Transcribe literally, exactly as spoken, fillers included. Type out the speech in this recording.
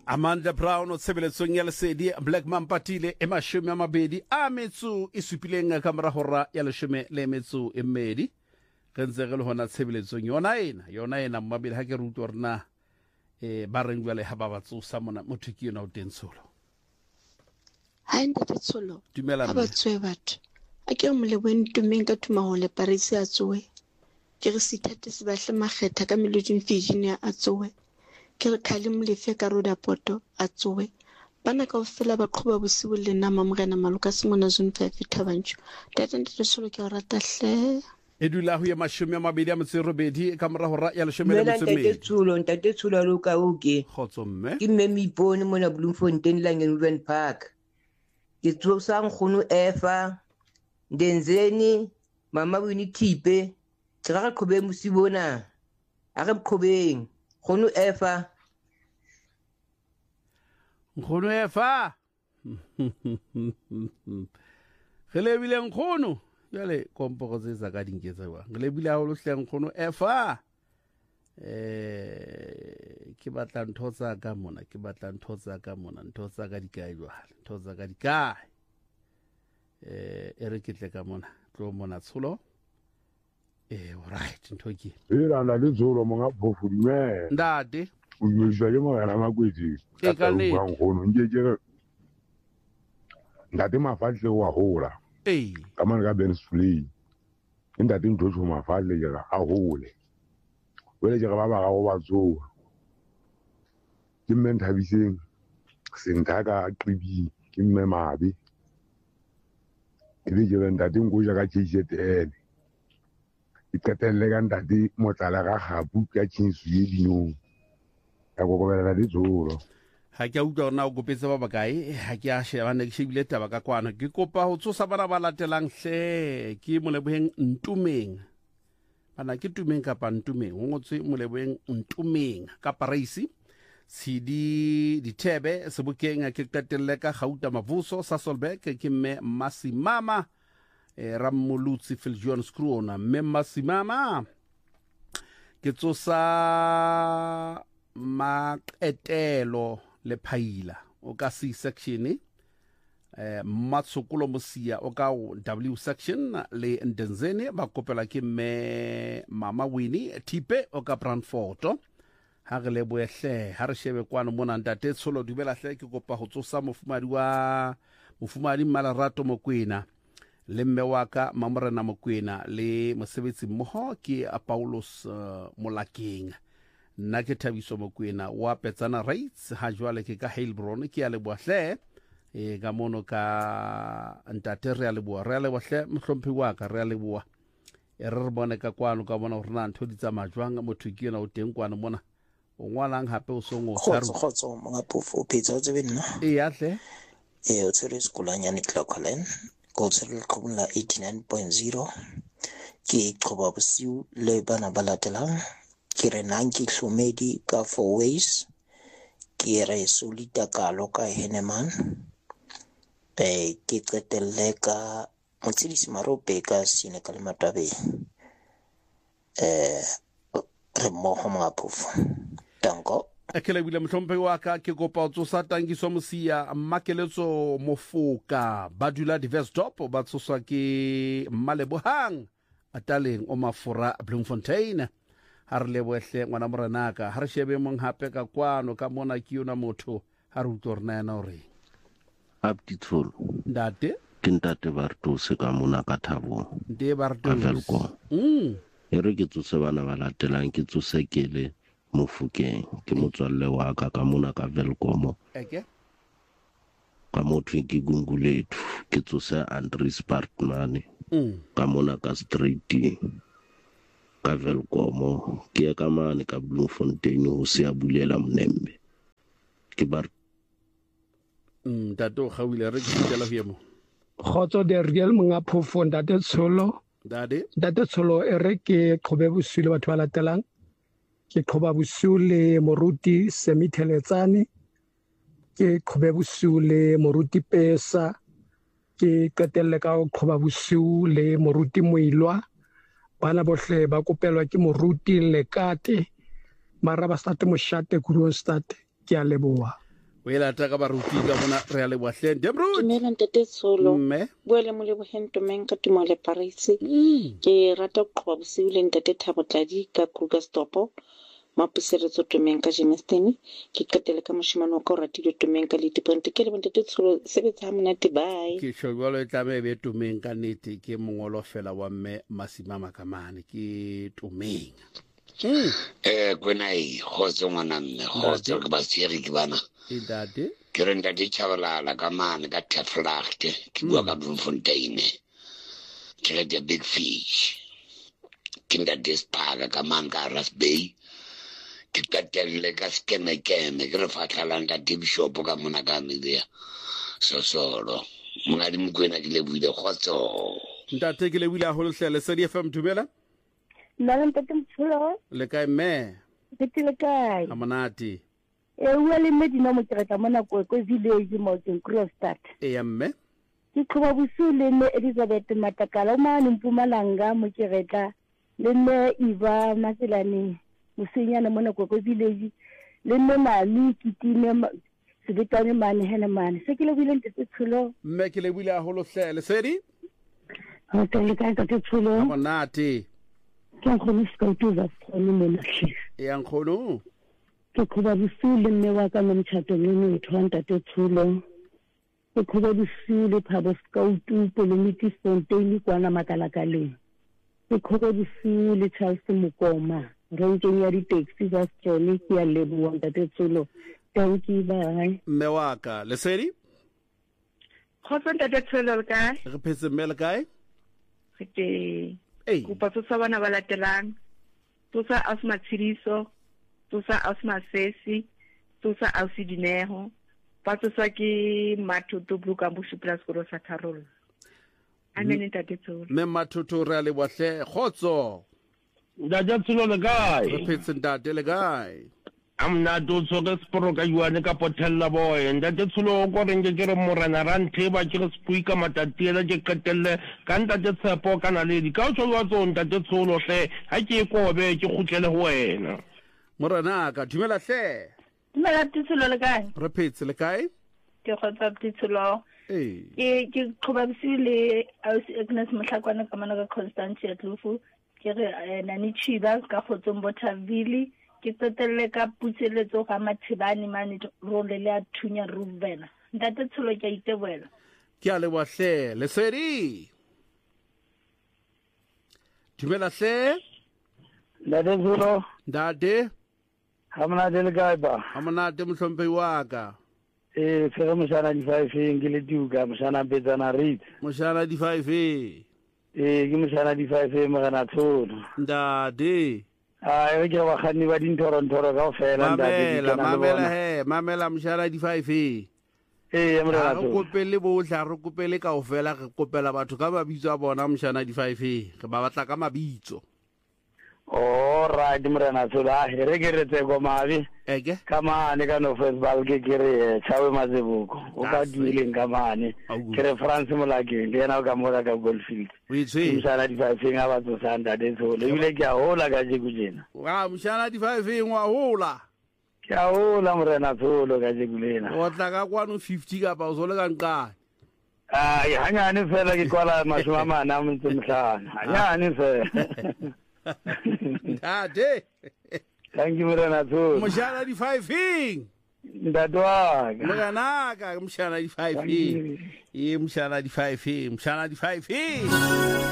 Amanda Brown o tshebeletsong ya lesedi Black Mampatile e mashome a mabedi a metso e supileng ka mora hora ya leshome le metso e mmedi re ntse re le hona tshebeletsong yona ena yona ena mabedi ha ke re utlwa rena e ba reng jwale ha ba batsosa mona motho ke yona o teng tsholo ha ntate tsholo dumela ha ba tswe batho a ke mo le bone tumeng ka thuma ho le Paris a tswe ke re sithate se ba hle makgetha ka meloding Virginia a tswe ke re khali molefe ka roda poto a tswe bana ka ofela ba qhoba bosibu le nna mamorena maluka simona zone five thabantsho tata ntate tsholo ke rata hle e dula ho ya mashome a mabedi a metso e robedi ka mora hora ya leshome le metso e ntate mmedi tsholo ntate tsholo a loka o ke khotso mme ke mme Mipone mona Bloemfontein Langen Urban Park ke tsosa nkgono efa ndenzeni mama Winnie Thipe ke ga qhobe mosibona a re qhobeng nkgono efa nkgono efa re lebile nkgono jale komporo tse tsa ka dinketsa jwang re lebile haholo hle nkgono efa eh ke batla ntho tsa ka mona ke batla ntho tsa ka mona ntho tsa ka di kae jwale ntho tsa ka di kae eh e re ke tle ka mona tlo mona tsholo eh alright ntho ke e la la le zolo monga phofu me ndate o yuswa ke mo yana makwetsi e ka ne wa ngono nje je ndate mafatle wa hola eh ka mana ka Ben Slay ndate ntho tsho mafatle je a hole wele je ba ba ga go ba tsoa ke mme Nthabiseng sentaka qibi ke mme Mabe ke le je ndate ngo ja ka K Z N ikatelle ka ndate motlala ga gapu ka tshintsu ye dinong ya go go bela di tsolo ha ke a utlwa hore na o kopetse ba bakae ha ke a sheba ne ke shebile taba ka kwana ke kopa ho tsosa bana ba latelang hle ke moleboheng Ntumeng bana ke Tumeng kapa Ntumeng ho ngotswe moleboheng Ntumeng ka Paraisi Tshidi Dithebe Sebokeng ke qetelle ka Gauta Mavuso Sasolburg ke mme Masimama e Rammolutsi Viljoen Screwona mme Masimama ke tsosa maqetelo le phaila o ka C section eh Matsokolo Mosia o ka W section le Ndenzeni ba kopela ke mme mama Winnie Thipe o ka Brandfort ha re le boehle ha re shebe kwana mona ntate tsholo dumela hle ke kopa ho tsosa mofumadi wa mofumadi Malarato Mokwena le mme wa ka Mamorena Mokwena le mosebetsi mmoho ke Paulus uh, Molakeng nna ke Thabiso Mokwena wa Petsana Rights ha jwale ke ka Heilbron ke ya le bohle e ka mono ka ntate re ya le bo re ya le bohle mohlomphi wa ka re ya le boa e re re bone ka kwano ka bona hore na ntho di tsamaya jwang motho ke yena o teng kwana mona o ngwalang hape o so ngo khotso khotso monga pofo o phetsa o tsebe nna e ya hle e o tsere sekolanyane Clocolan go tsere qhubula eighty-nine point zero ke qoba bosiu le bana ba latelang ke re nang ke hlomedi ka four ways ke re solita ka loka Heneman pe ke qetelle ka motsidisi Marope ka sine ka le Matabe eh re mo ho mga pofo tanko ekele bile mohlomphi wa ka ke kopa o tsosa Tangiso Mosia Makeletso Mofoka Badula Diversdorp ba tsoswa ke Mmalebohang Ataleng o Mafura Bloemfontein ha re lebohle ngwana morenaka ha re shebe mong hape ka kwano ka mona ke yona motho ha re utlwa rena yana hore Abdi Tsholo ndate ke ntate Bartose ka mona ka Thabo nte Bartose Velko mm e re ke tsose bana ba latelang ke tsose kele Mofokeng ke motswalle wa ka ka mona ka Velkomo eke ka motho ke Gungulethu ke tsose Andrew Spartman mm ka mona ka Street ka Velkomo ke ka mane ka Bloemfontein ho se a bulela Mnembe ke bar mm tato khawile re kitela ho yemo khotso de real monga phofo ntate Tsholo dade ntate Tsholo e re ke qhobe bosule batho ba latelang ke qhoba bosule moruti Semitheletsane ke qhobe bosule moruti Pesa ke qetelle ka ho qhoba bosule moruti Moilwa bana bohle ba kopelwa ke moruti Lekate mara ba state moshate Kronstadt ke a leboha o e lata ka baruti ka bona re a leboahleng Demrut dumela ntate Tsholo mme boele mo leboheng Ntomeng ka tumo le Parisi ke rata go qoba bosiu le ntate Thabo Tladi ka Krugersdorp mapuseletso Ntomeng ka Germiston ke qetele ka moshimane ka ratile Ntomeng ka Litipont ke le ntate Tsholo sebetsa ha monate bye ke shobolo e tlame be Ntomeng ka nnete ke mongolo fela wa mme Masima Makamane ke Ntomeng eh kwena e khotso ngwana mme khotso ke ba tsere ke bana e date ke re ntate Chabalala ka mane ka Taflachte ke bua ka Bloemfontein ke re the big fish ke ntate Spaga ka mane ka Rasbay ke tatelle ka skeme keme ke re fatlalang ka Bishop ka mona ka media so solo mona di mkwena ke le buile khotso ntate ke le buile a holohlele se di F M dumela nna ntate Mtsholo le kae me ke tile kae a monate e o le medina mo tsetla mona ko ko village mo ke Kroonstad e ya mme ke khoba busule ne Elizabeth Matakala ma ne Mpumalanga mo ke retla le ne Iva Maselane musinyana mona ko ko village le ne mali kitine sebetane mane hena mane se ke le bile ntate Tsholo mme ke le buile a holohlele se di ha tele kae ka Tsholo a monate ke nkgono ska tuza tsone mona hle e yang khono ke khoba busule mme wa ka nomtshato le notho ntate Tsholo ke khoba busule phabo scout polomiti Fontaine kwana Makalakaleng ke khoba busule Charles Mokoma renkeng ya di-taxi tsa Setsole ke ya leboa ntate Tsholo thank you bye mme wa ka le sedi khotso ntate Tsholo le kae re phetse mme le kae ke Hey. Kupa tsosa bana ba latelang tsosa Asma Tshiriso tsosa Asma Sesi tsosa Ausi Dineho ba tsosa ke Mathuto Bluka Mbushi Plus Koro sa Tharolo amen ntate Tsholo me Mathuto re a le bohle khotso ntate Tsholo le kae re phetse ntate le kae amna do tsoga sporo ka yuane ka potella boy ntate Tsholo go renge ke re morana ranthe ba ke re spuika matatiela ke qetelle ka ntate Tshepo kana le di ka o tswa tso ntate Tsholo hle ha ke kobe ke khutlele ho wena morana ka dumela hle dumela Tsholo le kae re phetse le kae ke khotsa Tsholo eh ke ke khoba bisile Ausi Agnes Mohlakwana ka mana ka Constance Tlufu ke re nani Chiba ka khotsombo Thavili ke tsetelle ka putseletso ga Mathibane mane ro le le a thunya Rubena ntate Tsholo ke itebela ke a le bohle le sedi dumela hle ntate Tsholo ntate ha mona le kae ba ha monate mohlompe wa ka eh fere mosana di five ke le tuka mosana betsana rit moshana di five eh ke mosana di five mo gana Tsholo ntate ah e ke ba khani ba dintoro ntoro ka ofela ntate mamela mamela he mamela moshana di five eh emre ga ga re kopele bohle re kopele ka ofela re kopela batho ka mabitso a bona moshana di five re ba batla ka mabitso oh right mrena Tsholo a re ke re tsego mabi eke kama ne ka no festival ke ke re chawe mazebuko o ka duile ngamane ke re France molake le yena o ka mola ka Goldfield we tse msana di five nga ba tso sanda de Tsholo ile ke a hola ka je kujena wa moshana di five ngwa hola ke a hola mrena Tsholo ka je kulena o tla ka kwano fifty ka pa o so le ka nqa ah hanyane fela ke kwala mashoma mana mntse mhlana hanyane fela ntate thank you mrena Tsholo moshana di five ndadwa mkanaka moshana di five e moshana di five moshana di five